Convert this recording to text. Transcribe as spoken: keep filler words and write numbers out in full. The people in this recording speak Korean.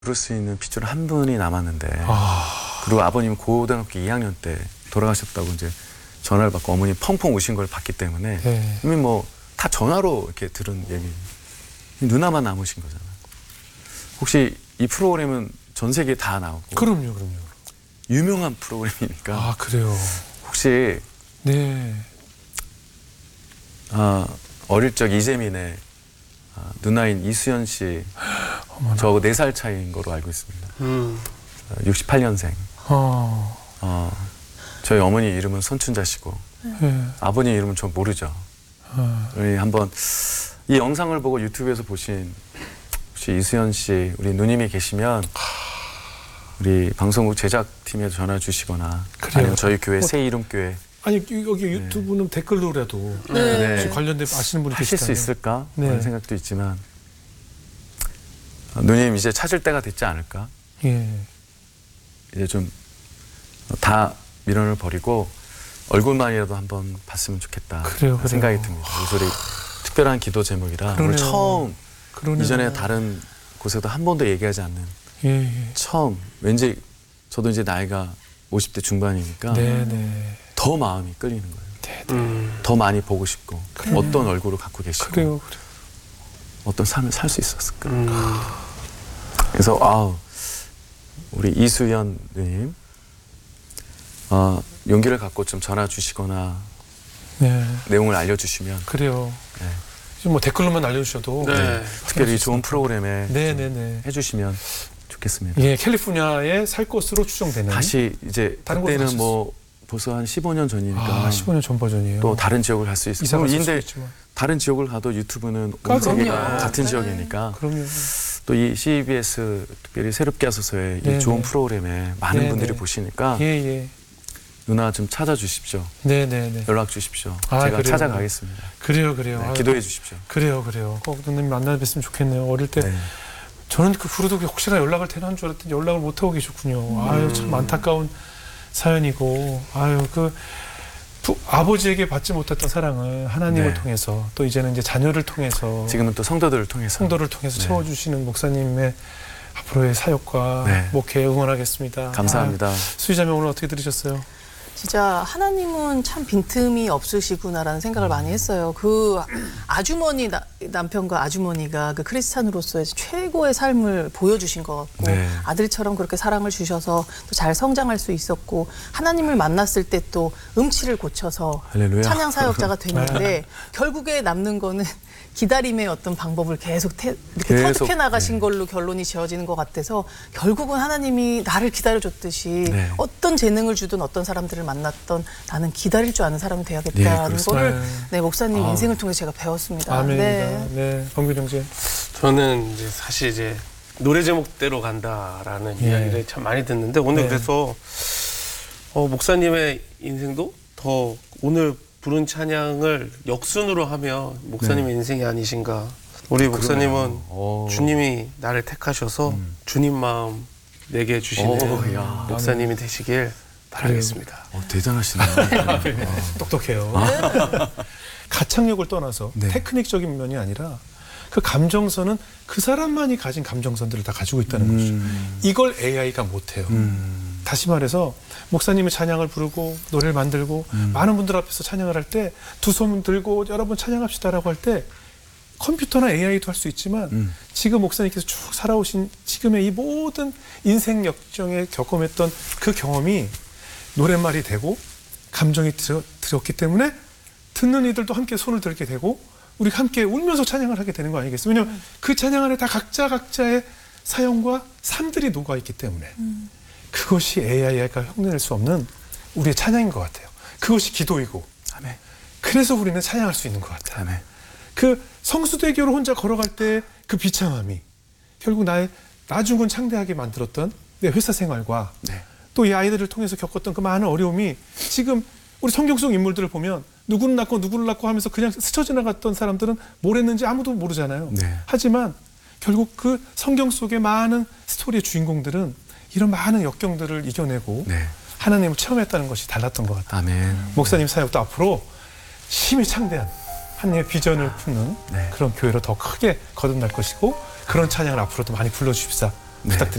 부를 수 있는 핏줄 한 분이 남았는데 아... 그리고 아버님 고등학교 이 학년 때 돌아가셨다고 이제 전화를 받고 어머니 펑펑 우신 걸 봤기 때문에 네. 이미 뭐 다 전화로 이렇게 들은 얘기. 누나만 남으신 거잖아요. 혹시 이 프로그램은 전 세계에 다 나오고 그럼요, 그럼요. 유명한 프로그램이니까 아, 그래요. 혹시 네. 아, 어릴 적 이재민의 아, 누나인 이수연 씨 어머나. 저하고 네 살 차이인 거로 알고 있습니다. 음. 육십팔 년생. 어. 어, 저희 어머니 이름은 손춘자 씨고 네. 아버님 이름은 저 모르죠. 어. 우리 한번 이 영상을 보고 유튜브에서 보신 혹시 이수연 씨 우리 누님이 계시면 우리 방송국 제작팀에 전화 주시거나 그래요. 아니면 저희 교회 어, 새 이름 교회 아니 여기 유튜브는 댓글로라도 네. 혹시 관련된 아시는 분이 하실 수 계시다면. 있을까 네. 하는 생각도 있지만 어, 누님 이제 찾을 때가 됐지 않을까? 예. 이제 좀 다 미련을 버리고 얼굴만이라도 한번 봤으면 좋겠다 그래요, 그래요. 생각이 듭니다. 그래서 우리 특별한 기도 제목이라 오늘 그러네요. 처음 그러네요. 이전에 다른 곳에도 한 번도 얘기하지 않는 예, 예. 처음 왠지 저도 이제 나이가 오십 대 중반이니까 네, 네. 더 마음이 끌리는 거예요. 네, 네. 음. 더 많이 보고 싶고 그래요. 어떤 얼굴을 갖고 계시고 그래요, 그래요. 어떤 삶을 살 수 있었을까. 음. 그래서 아우 우리 이수연 누님 어, 용기를 갖고 좀 전화 주시거나 네. 내용을 알려주시면 그래요. 네. 지금 뭐 댓글로만 알려주셔도 네. 특별히 좋은 프로그램에 네, 네, 네. 해주시면 좋겠습니다. 예, 캘리포니아에 살 것으로 추정되는. 다시 이제 다른 곳으로 그때는 뭐 벌써 한 십오 년 전이니까 아, 십오 년 전 버전이에요. 또 다른 지역을 갈 수 있을 이사 거고 갔을 수도 근데 있지만. 다른 지역을 가도 유튜브는 아, 온 세계가 그럼요. 같은 네. 지역이니까 그럼요. 또 이 씨비에스 특별히 새롭게 하소서의 네, 이 좋은 네. 프로그램에 많은 네, 분들이 네. 보시니까 예, 예. 누나 좀 찾아주십시오. 네, 네, 네. 연락 주십시오. 아, 제가 그래요? 찾아가겠습니다. 그래요, 그래요. 네, 아유, 기도해 주십시오. 그래요, 그래요. 꼭 누님 만나 뵀으면 좋겠네요. 어릴 때 네. 저는 그 부르독이 혹시나 연락을 되나 줄 알았더니 연락을 못 하고 계셨군요. 아유, 참 안타까운 사연이고, 아유, 그 부, 아버지에게 받지 못했던 사랑을 하나님을 네. 통해서 또 이제는 이제 자녀를 통해서 지금은 또 성도들을 통해서 성도를 통해서 네. 채워주시는 목사님의 앞으로의 사역과 네. 목회 응원하겠습니다. 감사합니다. 아유, 수희자매 오늘 어떻게 들으셨어요? 진짜 하나님은 참 빈틈이 없으시구나라는 생각을 많이 했어요. 그 아주머니 나, 남편과 아주머니가 그 크리스찬으로서의 최고의 삶을 보여주신 것 같고 네. 아들처럼 그렇게 사랑을 주셔서 또 잘 성장할 수 있었고 하나님을 만났을 때 또 음치를 고쳐서 할렐루야. 찬양 사역자가 됐는데 결국에 남는 거는 기다림의 어떤 방법을 계속 태, 이렇게 계속, 터득해 나가신 네. 걸로 결론이 지어지는 것 같아서 결국은 하나님이 나를 기다려줬듯이 네. 어떤 재능을 주든 어떤 사람들을 만났던 나는 기다릴 줄 아는 사람이 네, 돼야겠다는 그렇습니다. 거를 네, 목사님 아. 인생을 통해 제가 배웠습니다. 아멘입니다. 네. 네, 범규 형제. 저는 이제 사실 이제 노래 제목대로 간다라는 예. 이야기를 참 많이 듣는데 오늘 네. 그래서 어, 목사님의 인생도 더 오늘 부른 찬양을 역순으로 하면 목사님의 인생이 아니신가. 우리 목사님은 그러네요. 오. 주님이 나를 택하셔서 음. 주님 마음 내게 주시는 오, 야. 목사님이 되시길 바라겠습니다. 어, 대단하시네요. 똑똑해요. 가창력을 떠나서 네. 테크닉적인 면이 아니라 그 감정선은 그 사람만이 가진 감정선들을 다 가지고 있다는 음. 거죠. 이걸 에이아이가 못해요. 음. 다시 말해서 목사님의 찬양을 부르고 노래를 만들고 음. 많은 분들 앞에서 찬양을 할 때 두 손 들고 여러분 찬양합시다라고 할 때 컴퓨터나 에이아이도 할 수 있지만 음. 지금 목사님께서 쭉 살아오신 지금의 이 모든 인생 역정에 경험했던 그 경험이 노랫말이 되고 감정이 들어, 들었기 때문에 듣는 이들도 함께 손을 들게 되고 우리 함께 울면서 찬양을 하게 되는 거 아니겠어요? 왜냐하면 음. 그 찬양 안에 다 각자 각자의 사연과 삶들이 녹아있기 때문에 음. 그것이 에이아이가 흉내낼 수 없는 우리의 찬양인 것 같아요. 그것이 기도이고 아멘. 그래서 우리는 찬양할 수 있는 것 같아요. 아멘. 그 성수대교를 혼자 걸어갈 때 그 비참함이 결국 나의 나중은 창대하게 만들었던 내 회사 생활과 네. 또 이 아이들을 통해서 겪었던 그 많은 어려움이 지금 우리 성경 속 인물들을 보면 누구는 낳고 누구를 낳고 하면서 그냥 스쳐 지나갔던 사람들은 뭘 했는지 아무도 모르잖아요. 네. 하지만 결국 그 성경 속의 많은 스토리의 주인공들은 이런 많은 역경들을 이겨내고 네. 하나님을 체험했다는 것이 달랐던 것 같아요. 아멘. 목사님 사역도 앞으로 힘이 창대한 하나님의 비전을 품는 네. 그런 교회로 더 크게 거듭날 것이고 그런 찬양을 앞으로도 많이 불러주십사. 부탁드립니다.